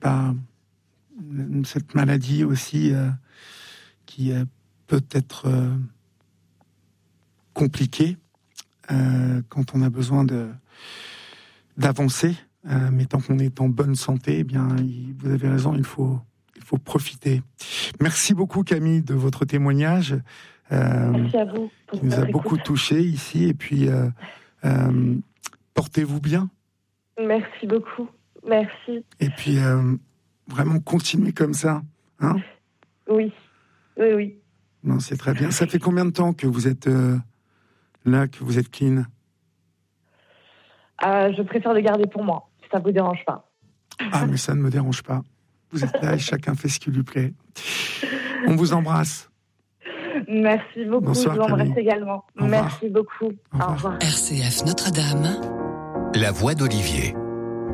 pas cette maladie aussi qui peut être compliquée quand on a besoin d'avancer. Mais tant qu'on est en bonne santé, eh bien, vous avez raison, il faut profiter. Merci beaucoup Camille de votre témoignage. Merci à vous. Qui nous a beaucoup touchés ici. Et puis, portez-vous bien. Merci beaucoup. Merci. Et puis, vraiment, continuez comme ça. Hein ? Oui. Non, c'est très bien. Ça fait combien de temps que vous êtes là, que vous êtes clean ? Je préfère le garder pour moi, si ça ne vous dérange pas. Ah, mais ça ne me dérange pas. Vous êtes là et chacun fait ce qui lui plaît. On vous embrasse. Merci beaucoup. Bonsoir, je vous embrasse Camille. également. Merci beaucoup. Au revoir. Au revoir. RCF Notre-Dame. La voix d'Olivier.